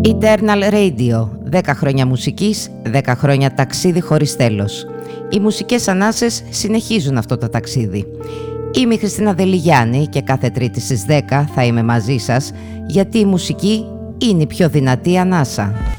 Eternal Radio, 10 χρόνια μουσικής, 10 χρόνια ταξίδι χωρίς τέλος. Οι μουσικές ανάσες συνεχίζουν αυτό το ταξίδι. Είμαι η Χριστίνα Δελιγιάννη και κάθε Τρίτη στις 10 θα είμαι μαζί σας, γιατί η μουσική είναι η πιο δυνατή ανάσα.